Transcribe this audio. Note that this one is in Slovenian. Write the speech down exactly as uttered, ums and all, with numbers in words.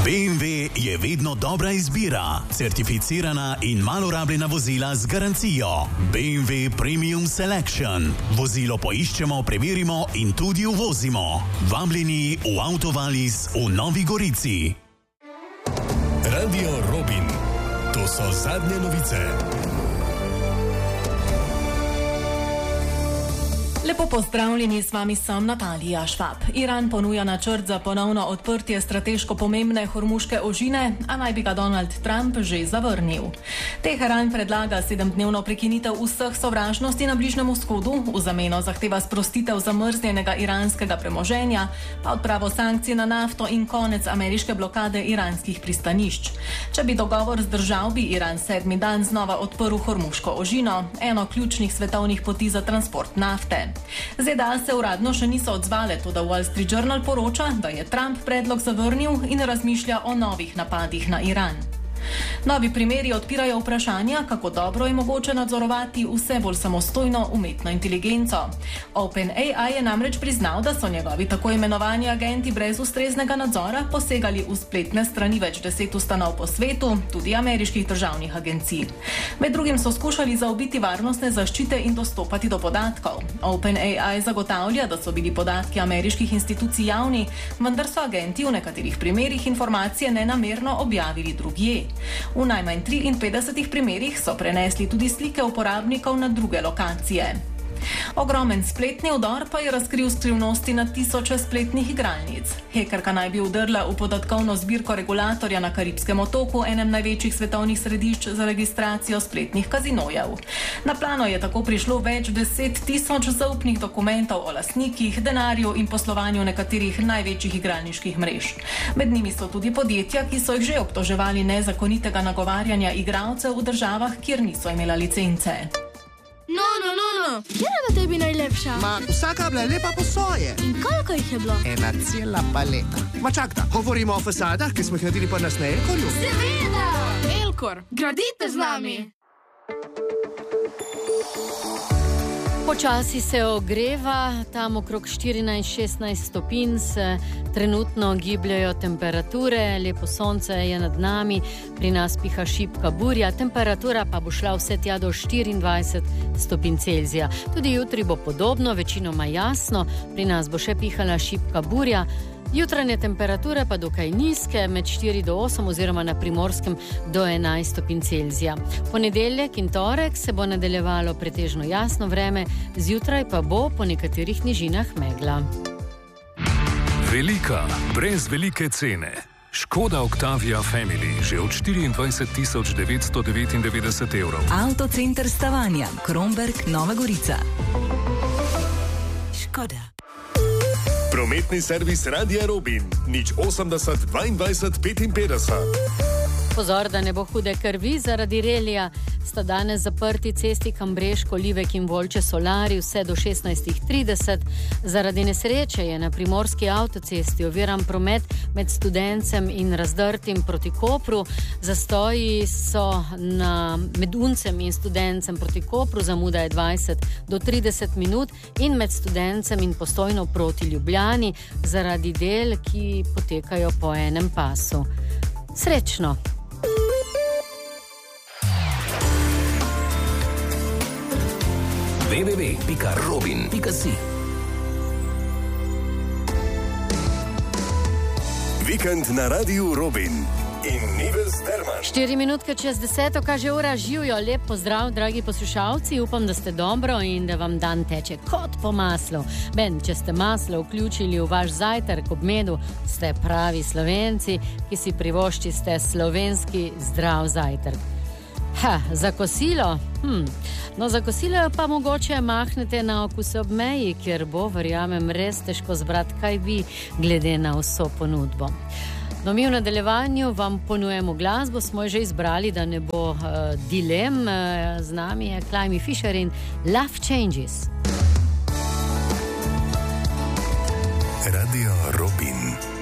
B M W je vedno dobra izbira. Certificirana in malo rabljena vozila z garancijo. B M W Premium Selection. Vozilo poiščemo, preverimo in tudi uvozimo. Vabljeni v Autovalis v Novi Gorici. Radio Robin. To so zadnje novice. Lepo pozdravljeni, s vami sem Natalija Švab. Iran ponuja načrt za ponovno odprtje strateško pomembne hormuške ožine, a naj bi ga Donald Trump že zavrnil. Teheran predlaga sedemdnevno prekinitev vseh sovražnosti na Bližnjem vzhodu, v zameno zahteva sprostitev zamrznjenega iranskega premoženja, pa odpravo sankcij na nafto in konec ameriške blokade iranskih pristanišč. Če bi dogovor zdržal, bi Iran sedmi dan znova odprl hormuško ožino, eno ključnih svetovnih poti za transport nafte. Z D A se uradno še niso odzvale, toda Wall Street Journal poroča, da je Trump predlog zavrnil in razmišlja o novih napadih na Iran. Novi primeri odpirajo vprašanja, kako dobro je mogoče nadzorovati vse bolj samostojno umetno inteligenco. OpenAI je namreč priznal, da so njegovi tako imenovani agenti brez ustreznega nadzora posegali v spletne strani več deset ustanov po svetu, tudi ameriških državnih agencij. Med drugim so skušali zaobiti varnostne zaščite in dostopati do podatkov. OpenAI zagotavlja, da so bili podatki ameriških institucij javni, vendar so agenti v nekaterih primerih informacije nenamerno objavili drugje. V najmanj triinpetdesetih primerih so prenesli tudi slike uporabnikov na druge lokacije. Ogromen spletni vdor pa je razkril skrivnosti na tisoče spletnih igralnic. Hekerka naj bi vdrla v podatkovno zbirko regulatorja na Karibskem otoku, enem največjih svetovnih središč za registracijo spletnih kazinojev. Na plano je tako prišlo več deset tisoč zaupnih dokumentov o lastnikih, denarju in poslovanju nekaterih največjih igralniških mrež. Med njimi so tudi podjetja, ki so jih že obtoževali nezakonitega nagovarjanja igralcev v državah, kjer niso imela licence. No, no, no, no. Kje je na tebi najlepša? Ma, vsaka bila lepa po svoje. In koliko jih je bilo? Ena cela paleta. Ma čakta, govorimo o fasadah, ki smo jih naredili pa nas na Elkorju? Seveda! Elkor, gradite z nami! Počasi se ogreva, tam okrog štirinajst šestnajst stopinj se trenutno gibljajo temperature, lepo sonce je nad nami, pri nas piha šibka burja, temperatura pa bo šla vse tja do štiriindvajset stopinj Celzija. Tudi jutri bo podobno, večinoma jasno, pri nas bo še pihala šibka burja. Jutranje temperature pa dokaj nizke, med štiri do osem oziroma na Primorskem do enajst stopinj Celzija. Ponedeljek in torek se bo nadaljevalo pretežno jasno vreme, zjutraj pa bo po nekaterih nižinah megla. Velika, brez velike cene. Škoda Octavia Family že od štiriindvajset tisoč devetsto devetindevetdeset evrov. Avtocenter Stavanja, Kromberk, Nova Gorica. Škoda. Prometni servis Radia Robin. Nič osemdeset dvaindvajset petinpetdeset. Pozor, da ne bo hude krvi zaradi relija. Sta danes zaprti cesti Kambreško, Livek in Volče Solari vse do šestnajst trideset. Zaradi nesreče je na Primorski avtocesti oviran promet med Studencem in Razdrtim proti Kopru. Zastoji so na, med Uncem in Studencem proti Kopru, zamuda je dvajset do trideset minut, in med Studencem in Postojno proti Ljubljani zaradi del, ki potekajo po enem pasu. Srečno! w w w pika robin pika si Vikend na Radiu Robin in Nives Derman. Štiri minutke čez deseto kaže ura, živijo, lep pozdrav, dragi poslušalci, upam, da ste dobro in da vam dan teče kot po maslu. Ben, če ste maslo vključili v vaš zajtrk ob medu, ste pravi Slovenci, ki si privoščite slovenski zdrav zajtrk. Ha, za kosilo? Hm. No, za kosilo pa mogoče mahnete na okuse ob meji, kjer bo, verjamem, res težko zbrati kaj bi, glede na vso ponudbo. No, mi v nadaljevanju vam ponujemo glasbo, smo že izbrali, da ne bo uh, dilem. Uh, z nami je Climby Fisher in Love Changes. Radio Robin.